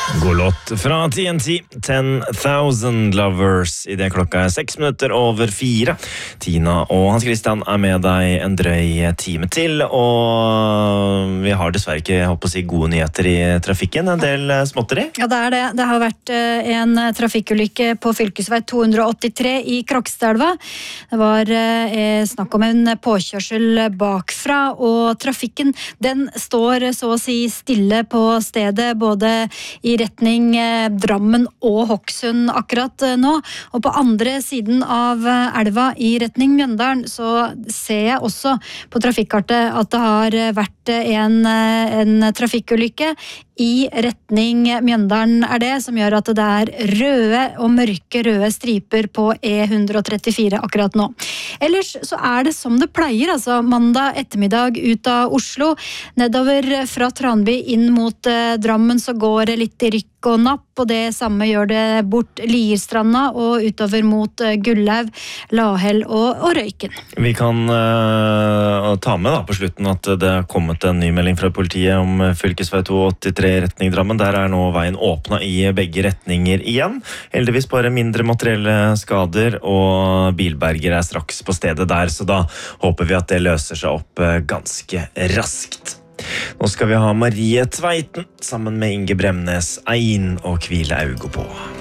God låt fra TNT, 10,000 Lovers, I det klokka 6:04. Tina og Hans Christian med deg en drøy time til, og vi har dessverre ikke, håper å si, gode nyheter I trafikken, en del småtteri. Ja, det det. Det har vært en trafikkulykke på fylkesvei 283 I Krokstadelva. Det var snakk om en påkjørsel bakfra, og trafikken, den står så å si stille på stedet, både I retning Drammen og Hokksund akkurat nå, og på andre siden av elva I retning Mjøndalen så ser jeg også på trafikkartet at det har vært en trafikkulykke I retning Mjøndalen det som gjør at det røde og mørke røde striper på E134 akkurat nå. Ellers så det som det pleier, altså mandag ettermiddag ut av Oslo, nedover fra Tranby inn mot Drammen så går det litt I rykk og napp, og det samme gjør det bort Lierstranda og utover mot Gullaug, Lahell og Røyken. Vi kan ta med da på slutten at det har kommet en ny melding fra politiet om fylkesvei 283 I retning Drammen. Der nå veien åpnet I begge retninger igjen. Heldigvis bare mindre materielle skader, og bilberger straks på stedet der, så da håper vi at det løser seg opp ganske raskt. Nå skal vi ha Marie Tveiten sammen med Inge Bremnes, Ein og Hvile augo på.